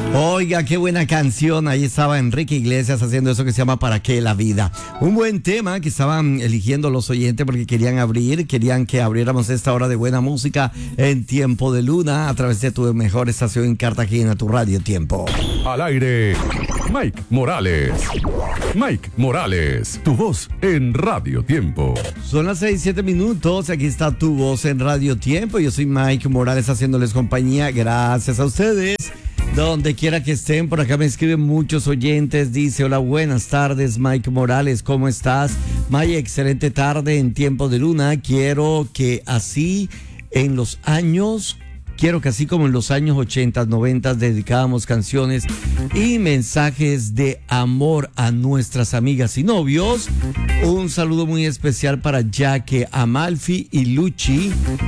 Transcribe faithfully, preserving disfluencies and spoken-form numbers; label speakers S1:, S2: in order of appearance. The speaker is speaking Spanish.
S1: Oiga, qué buena canción. Ahí estaba Enrique Iglesias haciendo eso que se llama ¿Para qué la vida? Un buen tema que estaban eligiendo los oyentes porque querían abrir, querían que abriéramos esta hora de buena música en Tiempo de Luna a través de tu mejor estación en Cartagena, tu Radio Tiempo.
S2: Al aire, Mike Morales. Mike Morales, tu voz en Radio Tiempo.
S1: Son las seis, siete minutos. Aquí está tu voz en Radio Tiempo. Yo soy Mike Morales haciéndoles compañía. Gracias a ustedes. Donde quiera que estén, por acá me escriben muchos oyentes. Dice: hola, buenas tardes, Mike Morales, ¿cómo estás? Mike, excelente tarde en Tiempo de Luna. Quiero que así en los años, quiero que así como en los años ochenta, noventa dedicábamos canciones y mensajes de amor a nuestras amigas y novios. Un saludo muy especial para Jaque, Amalfi y Luchi